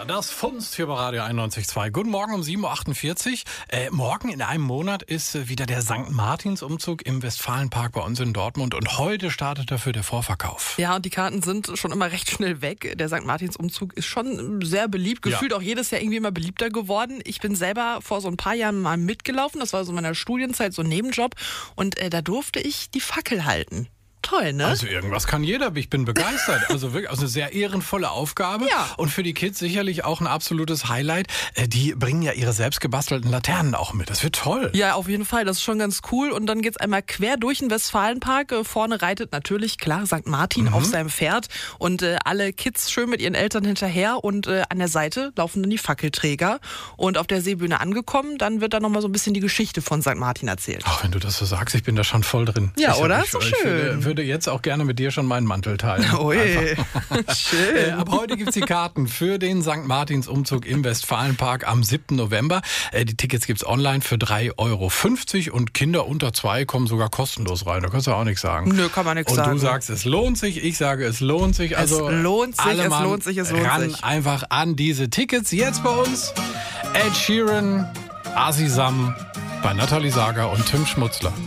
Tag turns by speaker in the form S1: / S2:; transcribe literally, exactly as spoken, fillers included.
S1: Das Funst hier bei Radio einundneunzig Komma zwei. Guten Morgen um sieben Uhr achtundvierzig. Äh, morgen in einem Monat ist äh, wieder der Sankt Martins-Umzug im Westfalenpark bei uns in Dortmund. Und heute startet dafür der Vorverkauf.
S2: Ja, und die Karten sind schon immer recht schnell weg. Der Sankt Martins-Umzug ist schon sehr beliebt. Gefühlt ja. auch jedes Jahr irgendwie immer beliebter geworden. Ich bin selber vor so ein paar Jahren mal mitgelaufen. Das war so in meiner Studienzeit so ein Nebenjob. Und äh, da durfte ich die Fackel halten. Toll, ne?
S1: Also irgendwas kann jeder, ich bin begeistert. Also wirklich also eine sehr ehrenvolle Aufgabe
S2: ja.
S1: und für die Kids sicherlich auch ein absolutes Highlight. Die bringen ja ihre selbst gebastelten Laternen auch mit. Das wird toll.
S2: Ja, auf jeden Fall, das ist schon ganz cool. Und dann geht's einmal quer durch den Westfalenpark. Vorne reitet natürlich, klar, Sankt Martin mhm. auf seinem Pferd und äh, alle Kids schön mit ihren Eltern hinterher und äh, an der Seite laufen dann die Fackelträger. Und auf der Seebühne angekommen, dann wird da nochmal so ein bisschen die Geschichte von Sankt Martin erzählt.
S1: Ach, wenn du das so sagst, ich bin da schon voll drin.
S2: Ja,
S1: ich,
S2: oder?
S1: Ich,
S2: so
S1: ich,
S2: schön.
S1: Ich würde, würde jetzt auch gerne mit dir schon meinen Mantel teilen.
S2: Ui, schön.
S1: Äh, ab heute gibt's die Karten für den Sankt Martins-Umzug im Westfalenpark am siebten November. Äh, die Tickets gibt's online für drei Euro fünfzig und Kinder unter zwei kommen sogar kostenlos rein. Da kannst du auch nichts sagen.
S2: Nö, kann man nichts
S1: und
S2: sagen.
S1: Und du sagst, es lohnt sich. Ich sage, es lohnt sich. Also
S2: es lohnt sich,
S1: alle
S2: es
S1: Mann
S2: lohnt sich, es lohnt
S1: ran
S2: sich.
S1: einfach an diese Tickets. Jetzt bei uns Ed Sheeran, Asisam, bei Nathalie Sager und Tim Schmutzler.